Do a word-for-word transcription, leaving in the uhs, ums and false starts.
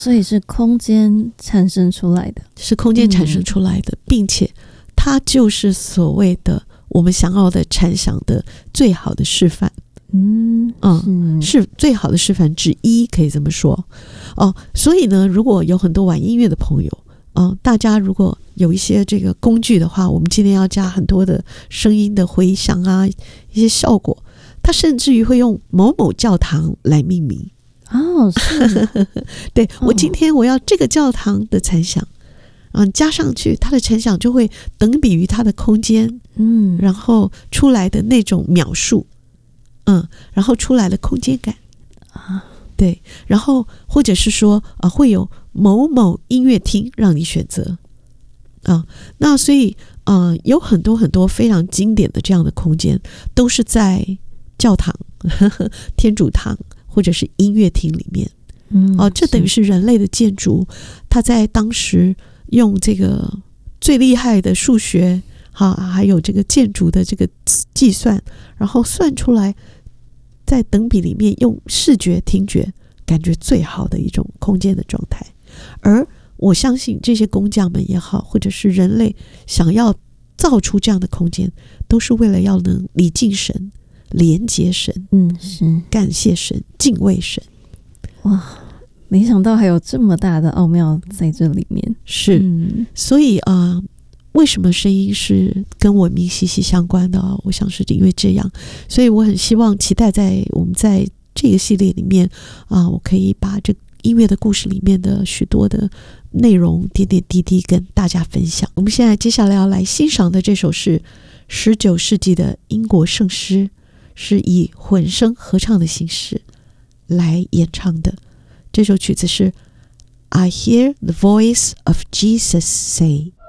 所以是空间产生出来的， 是空间产生出来的、嗯、并且它就是所谓的我们想要的禅想的最好的示范。 嗯嗯，是最好的示范之一，可以这么说哦。所以呢，如果有很多玩音乐的朋友，嗯，大家如果有一些这个工具的话，我们今天要加很多的声音的回响啊，一些效果，它甚至于会用某某教堂来命名。 哦，是对，我今天我要这个教堂的残响，嗯，加上去，它的残响就会等比于它的空间， 嗯， 然后出来的那种描述。嗯，然后出来的空间感啊， 对，然后或者是说啊，会有某某音乐厅让你选择啊，那所以呃，有很多很多非常经典的这样的空间，都是在教堂、呵呵天主堂或者是音乐厅里面。 嗯， 哦、啊，这等于是人类的建筑，它在当时用这个最厉害的数学。好，还有这个建筑的这个计算，然后算出来，在等比里面用视觉、听觉感觉最好的一种空间的状态。而我相信这些工匠们也好，或者是人类想要造出这样的空间，都是为了要能礼敬神、连接神， 嗯，是感谢神、敬畏神。 哇，没想到还有这么大的奥妙在这里面。 是，嗯、所以啊。呃为什么声音是跟文明息息相关的、哦、我想是因为这样，所以我很希望期待在我们在这个系列里面啊、呃，我可以把这音乐的故事里面的许多的内容点点滴滴跟大家分享。我们现在接下来要来欣赏的这首是十九世纪的英国圣诗，是以混声合唱的形式来演唱的。这首曲子是 I Hear the Voice of Jesus Say。